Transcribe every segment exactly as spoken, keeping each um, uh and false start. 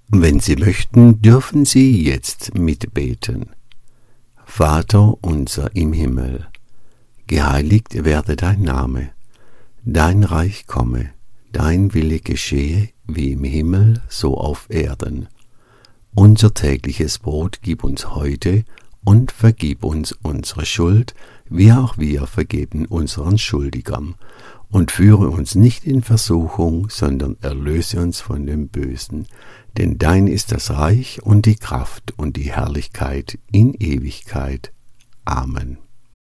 Wenn Sie möchten, dürfen Sie jetzt mitbeten. Vater unser im Himmel, geheiligt werde dein Name, dein Reich komme, dein Wille geschehe, wie im Himmel, so auf Erden. Unser tägliches Brot gib uns heute und vergib uns unsere Schuld, wie auch wir vergeben unseren Schuldigern. Und führe uns nicht in Versuchung, sondern erlöse uns von dem Bösen. Denn dein ist das Reich und die Kraft und die Herrlichkeit in Ewigkeit. Amen.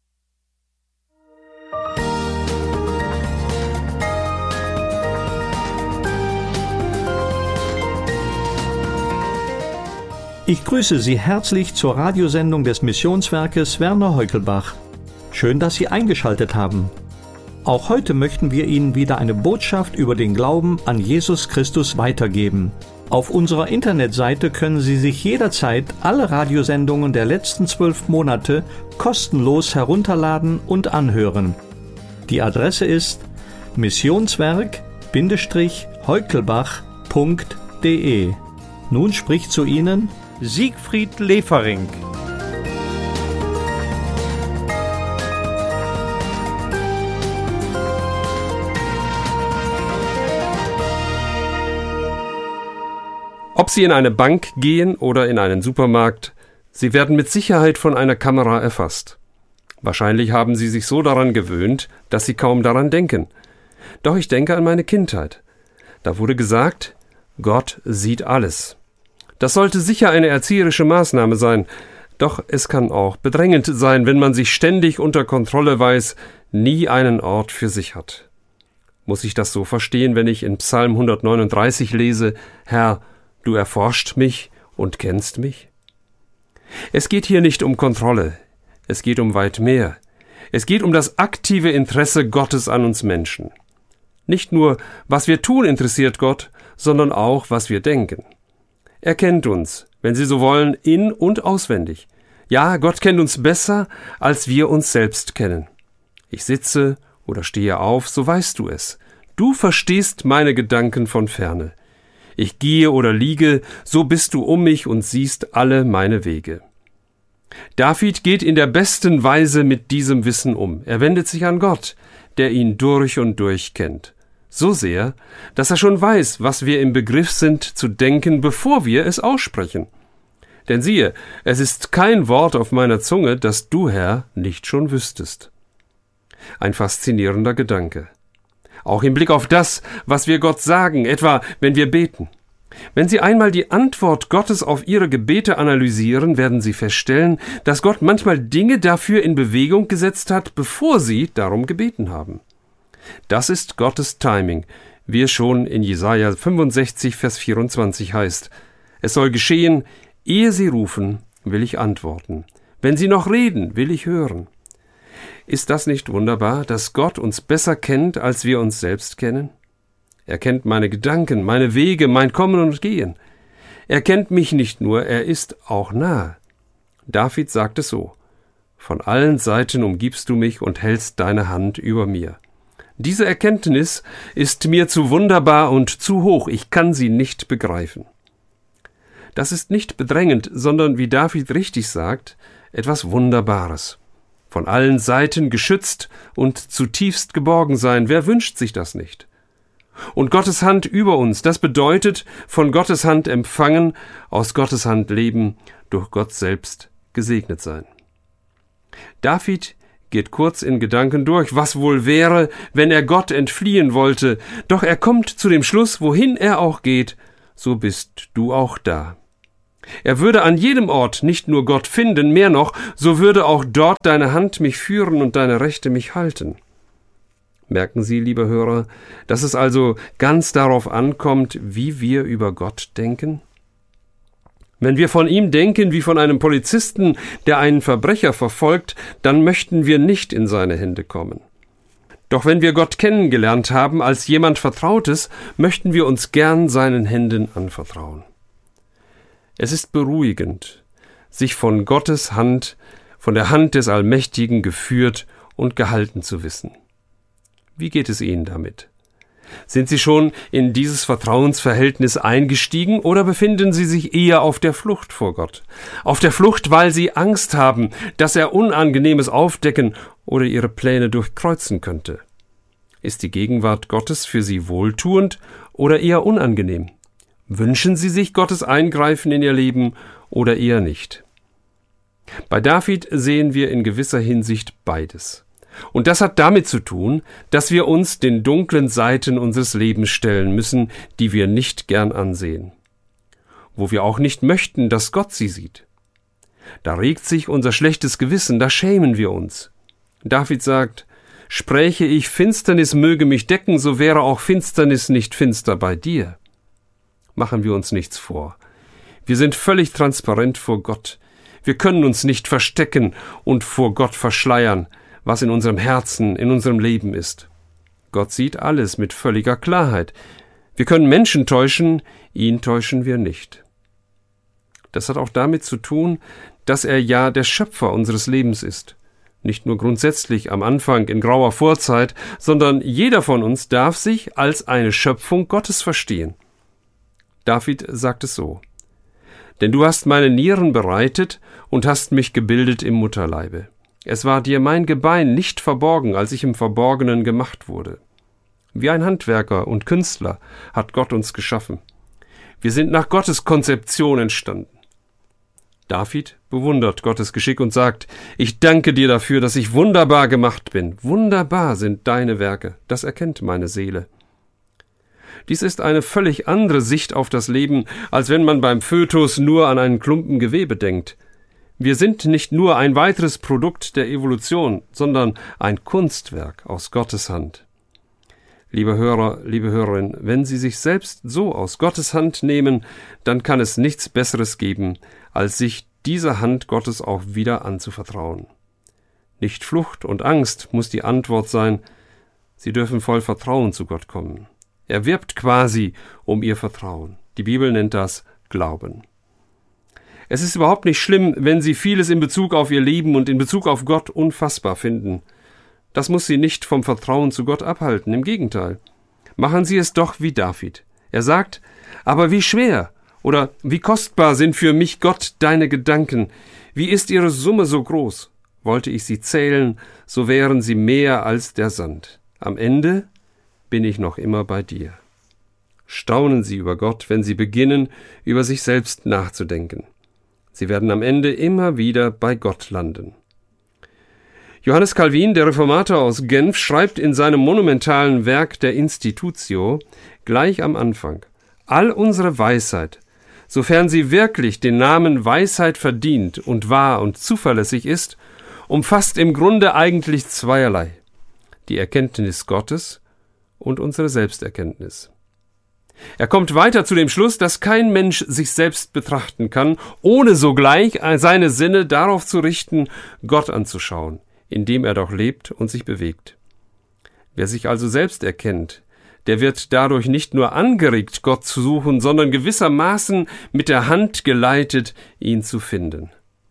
Ich grüße Sie herzlich zur Radiosendung des Missionswerkes Werner Heukelbach. Schön, dass Sie eingeschaltet haben. Auch heute möchten wir Ihnen wieder eine Botschaft über den Glauben an Jesus Christus weitergeben. Auf unserer Internetseite können Sie sich jederzeit alle Radiosendungen der letzten zwölf Monate kostenlos herunterladen und anhören. Die Adresse ist missionswerk-heukelbach punkt de. Nun spricht zu Ihnen Siegfried Lefering. Ob Sie in eine Bank gehen oder in einen Supermarkt, Sie werden mit Sicherheit von einer Kamera erfasst. Wahrscheinlich haben Sie sich so daran gewöhnt, dass Sie kaum daran denken. Doch ich denke an meine Kindheit. Da wurde gesagt, Gott sieht alles. Das sollte sicher eine erzieherische Maßnahme sein, doch es kann auch bedrängend sein, wenn man sich ständig unter Kontrolle weiß, nie einen Ort für sich hat. Muss ich das so verstehen, wenn ich in Psalm hundertneununddreißig lese, Herr, du erforscht mich und kennst mich? Es geht hier nicht um Kontrolle, es geht um weit mehr. Es geht um das aktive Interesse Gottes an uns Menschen. Nicht nur, was wir tun, interessiert Gott, sondern auch, was wir denken. Er kennt uns, wenn Sie so wollen, in- und auswendig. Ja, Gott kennt uns besser, als wir uns selbst kennen. Ich sitze oder stehe auf, so weißt du es. Du verstehst meine Gedanken von ferne. Ich gehe oder liege, so bist du um mich und siehst alle meine Wege. David geht in der besten Weise mit diesem Wissen um. Er wendet sich an Gott, der ihn durch und durch kennt. So sehr, dass er schon weiß, was wir im Begriff sind zu denken, bevor wir es aussprechen. Denn siehe, es ist kein Wort auf meiner Zunge, das du, Herr, nicht schon wüsstest. Ein faszinierender Gedanke. Auch im Blick auf das, was wir Gott sagen, etwa wenn wir beten. Wenn Sie einmal die Antwort Gottes auf Ihre Gebete analysieren, werden Sie feststellen, dass Gott manchmal Dinge dafür in Bewegung gesetzt hat, bevor Sie darum gebeten haben. Das ist Gottes Timing, wie es schon in Jesaja fünfundsechzig, Vers vierundzwanzig heißt. Es soll geschehen, ehe Sie rufen, will ich antworten. Wenn Sie noch reden, will ich hören. Ist das nicht wunderbar, dass Gott uns besser kennt, als wir uns selbst kennen? Er kennt meine Gedanken, meine Wege, mein Kommen und Gehen. Er kennt mich nicht nur, er ist auch nahe. David sagt es so: Von allen Seiten umgibst du mich und hältst deine Hand über mir. Diese Erkenntnis ist mir zu wunderbar und zu hoch, ich kann sie nicht begreifen. Das ist nicht bedrängend, sondern, wie David richtig sagt, etwas Wunderbares. Von allen Seiten geschützt und zutiefst geborgen sein, wer wünscht sich das nicht? Und Gottes Hand über uns, das bedeutet, von Gottes Hand empfangen, aus Gottes Hand leben, durch Gott selbst gesegnet sein. David geht kurz in Gedanken durch, was wohl wäre, wenn er Gott entfliehen wollte, doch er kommt zu dem Schluss, wohin er auch geht, so bist du auch da. Er würde an jedem Ort nicht nur Gott finden, mehr noch, so würde auch dort deine Hand mich führen und deine Rechte mich halten. Merken Sie, liebe Hörer, dass es also ganz darauf ankommt, wie wir über Gott denken? Wenn wir von ihm denken wie von einem Polizisten, der einen Verbrecher verfolgt, dann möchten wir nicht in seine Hände kommen. Doch wenn wir Gott kennengelernt haben als jemand Vertrautes, möchten wir uns gern seinen Händen anvertrauen. Es ist beruhigend, sich von Gottes Hand, von der Hand des Allmächtigen geführt und gehalten zu wissen. Wie geht es Ihnen damit? Sind Sie schon in dieses Vertrauensverhältnis eingestiegen oder befinden Sie sich eher auf der Flucht vor Gott? Auf der Flucht, weil Sie Angst haben, dass er Unangenehmes aufdecken oder Ihre Pläne durchkreuzen könnte? Ist die Gegenwart Gottes für Sie wohltuend oder eher unangenehm? Wünschen Sie sich Gottes Eingreifen in Ihr Leben oder eher nicht? Bei David sehen wir in gewisser Hinsicht beides. Und das hat damit zu tun, dass wir uns den dunklen Seiten unseres Lebens stellen müssen, die wir nicht gern ansehen, wo wir auch nicht möchten, dass Gott sie sieht. Da regt sich unser schlechtes Gewissen, da schämen wir uns. David sagt: Spräche ich, Finsternis möge mich decken, so wäre auch Finsternis nicht finster bei dir. Machen wir uns nichts vor. Wir sind völlig transparent vor Gott. Wir können uns nicht verstecken und vor Gott verschleiern, was in unserem Herzen, in unserem Leben ist. Gott sieht alles mit völliger Klarheit. Wir können Menschen täuschen, ihn täuschen wir nicht. Das hat auch damit zu tun, dass er ja der Schöpfer unseres Lebens ist. Nicht nur grundsätzlich am Anfang in grauer Vorzeit, sondern jeder von uns darf sich als eine Schöpfung Gottes verstehen. David sagt es so: Denn du hast meine Nieren bereitet und hast mich gebildet im Mutterleibe. Es war dir mein Gebein nicht verborgen, als ich im Verborgenen gemacht wurde. Wie ein Handwerker und Künstler hat Gott uns geschaffen. Wir sind nach Gottes Konzeption entstanden. David bewundert Gottes Geschick und sagt: Ich danke dir dafür, dass ich wunderbar gemacht bin. Wunderbar sind deine Werke, das erkennt meine Seele. Dies ist eine völlig andere Sicht auf das Leben, als wenn man beim Fötus nur an einen Klumpen Gewebe denkt. Wir sind nicht nur ein weiteres Produkt der Evolution, sondern ein Kunstwerk aus Gottes Hand. Liebe Hörer, liebe Hörerin, wenn Sie sich selbst so aus Gottes Hand nehmen, dann kann es nichts Besseres geben, als sich dieser Hand Gottes auch wieder anzuvertrauen. Nicht Flucht und Angst muss die Antwort sein, Sie dürfen voll Vertrauen zu Gott kommen. Er wirbt quasi um Ihr Vertrauen. Die Bibel nennt das Glauben. Es ist überhaupt nicht schlimm, wenn Sie vieles in Bezug auf Ihr Leben und in Bezug auf Gott unfassbar finden. Das muss Sie nicht vom Vertrauen zu Gott abhalten, im Gegenteil. Machen Sie es doch wie David. Er sagt: Aber wie schwer oder wie kostbar sind für mich, Gott, deine Gedanken. Wie ist ihre Summe so groß? Wollte ich sie zählen, so wären sie mehr als der Sand. Am Ende bin ich noch immer bei dir. Staunen Sie über Gott, wenn Sie beginnen, über sich selbst nachzudenken. Sie werden am Ende immer wieder bei Gott landen. Johannes Calvin, der Reformator aus Genf, schreibt in seinem monumentalen Werk der Institutio gleich am Anfang: All unsere Weisheit, sofern sie wirklich den Namen Weisheit verdient und wahr und zuverlässig ist, umfasst im Grunde eigentlich zweierlei: die Erkenntnis Gottes und unsere Selbsterkenntnis. Er kommt weiter zu dem Schluss, dass kein Mensch sich selbst betrachten kann, ohne sogleich seine Sinne darauf zu richten, Gott anzuschauen, in dem er doch lebt und sich bewegt. Wer sich also selbst erkennt, der wird dadurch nicht nur angeregt, Gott zu suchen, sondern gewissermaßen mit der Hand geleitet, ihn zu finden.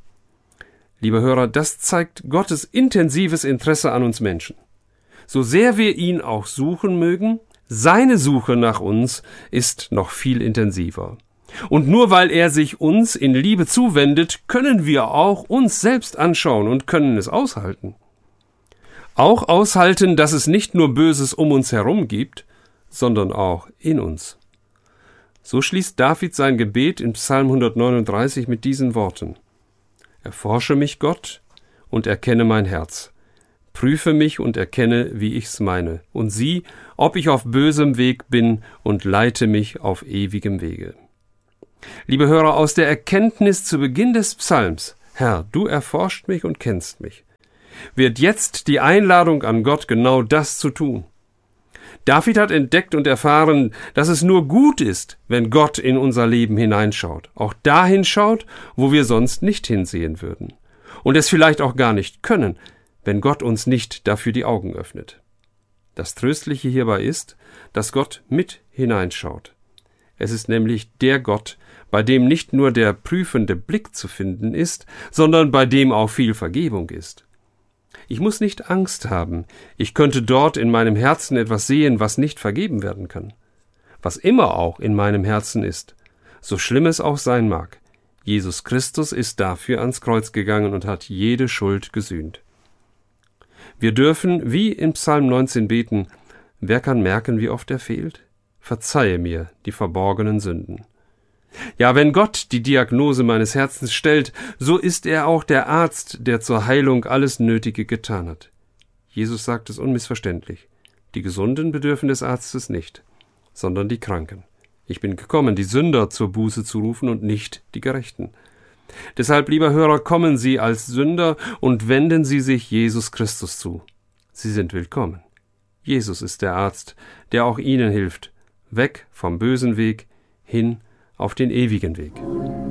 Liebe Hörer, das zeigt Gottes intensives Interesse an uns Menschen. So sehr wir ihn auch suchen mögen, seine Suche nach uns ist noch viel intensiver. Und nur weil er sich uns in Liebe zuwendet, können wir auch uns selbst anschauen und können es aushalten. Auch aushalten, dass es nicht nur Böses um uns herum gibt, sondern auch in uns. So schließt David sein Gebet in Psalm hundertneununddreißig mit diesen Worten: Erforsche mich, Gott, und erkenne mein Herz. Prüfe mich und erkenne, wie ich's meine, und sieh, ob ich auf bösem Weg bin, und leite mich auf ewigem Wege. Liebe Hörer, aus der Erkenntnis zu Beginn des Psalms, Herr, du erforscht mich und kennst mich, wird jetzt die Einladung an Gott, genau das zu tun. David hat entdeckt und erfahren, dass es nur gut ist, wenn Gott in unser Leben hineinschaut, auch dahin schaut, wo wir sonst nicht hinsehen würden, und es vielleicht auch gar nicht können, wenn Gott uns nicht dafür die Augen öffnet. Das Tröstliche hierbei ist, dass Gott mit hineinschaut. Es ist nämlich der Gott, bei dem nicht nur der prüfende Blick zu finden ist, sondern bei dem auch viel Vergebung ist. Ich muss nicht Angst haben. Ich könnte dort in meinem Herzen etwas sehen, was nicht vergeben werden kann. Was immer auch in meinem Herzen ist, so schlimm es auch sein mag, Jesus Christus ist dafür ans Kreuz gegangen und hat jede Schuld gesühnt. Wir dürfen, wie in Psalm neunzehn beten, wer kann merken, wie oft er fehlt? Verzeihe mir die verborgenen Sünden. Ja, wenn Gott die Diagnose meines Herzens stellt, so ist er auch der Arzt, der zur Heilung alles Nötige getan hat. Jesus sagt es unmissverständlich. Die Gesunden bedürfen des Arztes nicht, sondern die Kranken. Ich bin gekommen, die Sünder zur Buße zu rufen und nicht die Gerechten. Deshalb, lieber Hörer, kommen Sie als Sünder und wenden Sie sich Jesus Christus zu. Sie sind willkommen. Jesus ist der Arzt, der auch Ihnen hilft, weg vom bösen Weg hin auf den ewigen Weg.